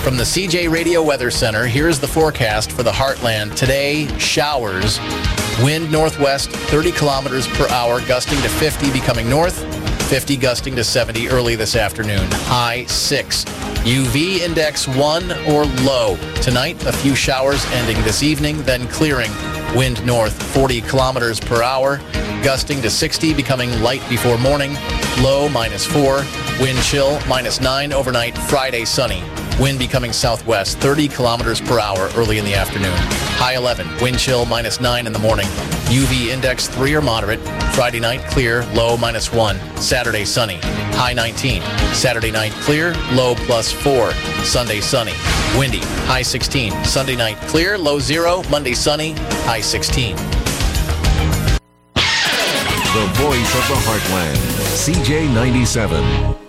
From the CJ Radio Weather Center, here's the forecast for the Heartland. Today, showers. Wind northwest, 30 kilometers per hour, gusting to 50, becoming north. 50 gusting to 70 early this afternoon. High 6. UV index 1 or low. Tonight, a few showers ending this evening, then clearing. Wind north, 40 kilometers per hour, gusting to 60, becoming light before morning. Low -4. Wind chill -9 overnight. Friday, sunny. Wind becoming southwest, 30 kilometers per hour early in the afternoon. High 11. Wind chill -9 in the morning. UV index 3 or moderate. Friday night, clear. Low -1. Saturday, sunny. High 19. Saturday night, clear. Low +4. Sunday, sunny. Windy. High 16. Sunday night, clear. Low 0. Monday, sunny. High 16. The voice of the Heartland. CJ 97.